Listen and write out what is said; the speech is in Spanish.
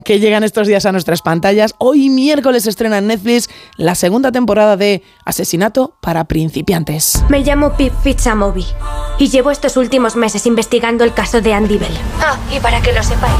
que llegan estos días a nuestras pantallas. Hoy miércoles estrena en Netflix la segunda temporada de Asesinato para principiantes. Me llamo Pip Fitzamobi y llevo estos últimos meses investigando el caso de Andy Bell. Ah, y para que lo sepáis,